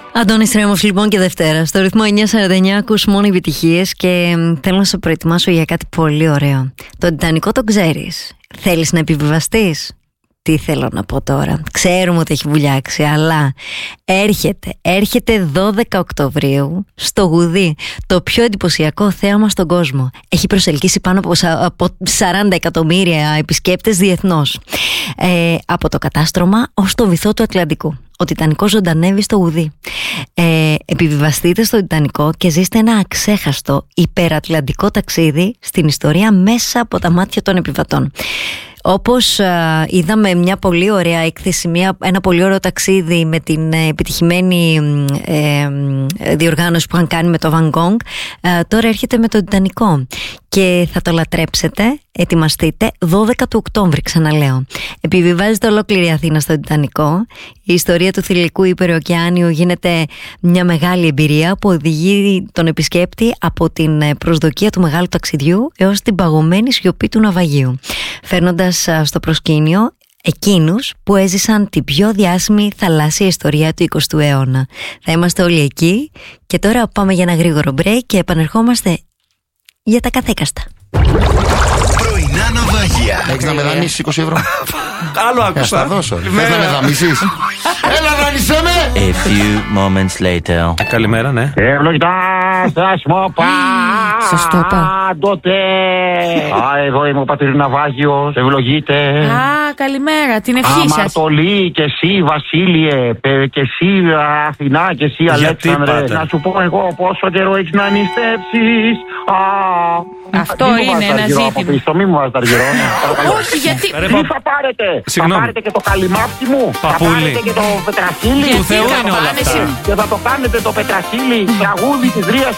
Αντώνης Ρέμος λοιπόν και Δευτέρα. Στο ρυθμό 949 ακούς μόνο επιτυχίες και θέλω να σε προετοιμάσω για κάτι πολύ ωραίο. Το Τιτανικό το ξέρεις. Θέλεις να επιβιβαστείς? Τι θέλω να πω τώρα. Ξέρουμε ότι έχει βουλιάξει, αλλά έρχεται 12 Οκτωβρίου στο Γουδί, το πιο εντυπωσιακό θέαμα στον κόσμο. Έχει προσελκύσει πάνω από 40 εκατομμύρια επισκέπτες διεθνώς. Από το κατάστρωμα ως το βυθό του Ατλαντικού. Ο Τιτανικός ζωντανεύει στο Γουδί. Επιβιβαστείτε στο Τιτανικό και ζήστε ένα αξέχαστο υπερατλαντικό ταξίδι στην ιστορία μέσα από τα μάτια των επιβατών. Όπως είδαμε μια πολύ ωραία έκθεση, ένα πολύ ωραίο ταξίδι με την επιτυχημένη διοργάνωση που είχαν κάνει με το Van Gogh, τώρα έρχεται με το Τιτανικό και θα το λατρέψετε. Ετοιμαστείτε, 12 του Οκτώβρη, ξαναλέω. Επιβιβάζεται ολόκληρη η Αθήνα στο Τιτανικό. Η ιστορία του θηλυκού υπεροοκεάνιου γίνεται μια μεγάλη εμπειρία που οδηγεί τον επισκέπτη από την προσδοκία του μεγάλου ταξιδιού έως την παγωμένη σιωπή του ναυαγίου, φέρνοντας στο προσκήνιο εκείνους που έζησαν την πιο διάσημη θαλάσσια ιστορία του 20ου αιώνα. Θα είμαστε όλοι εκεί και τώρα πάμε για ένα γρήγορο break και επανερχόμαστε για τα καθέκαστα. Πρωινά ναυάγια. Έχεις να με δανείσεις 20 ευρώ? Άλλο άκουσα. Θα δώσω. Θες να με δανείσεις? Έλα, δανείσέ με! A few moments later. Καλημέρα, ναι. Ευλογητά σας μοπά. Σας το είπα. Τότε. Εδώ είμαι ο πατήρ Ναυάγιος. Ευλογείτε. Καλημέρα, την ευχή σας. Αμαρτωλή και εσύ Βασίλειε, και εσύ Αθηνά και εσύ Αλέξανδρε. Να σου πω εγώ πόσο καιρό έχεις να νηστεύσεις. Αυτό είναι ένα ζήτημα. Μη μου βάζεις τα αργυρό. Όχι, γιατί. Τι θα πάρετε? Συγγνώμη. Θα πάρετε και το καλυμάφτι μου? Παπούλι. Θα πάρετε και το πετραχίλι? Του Θεού είναι όλα αυτά. Και θα το κάνετε το πετραχίλι τραγούδι της Ρίας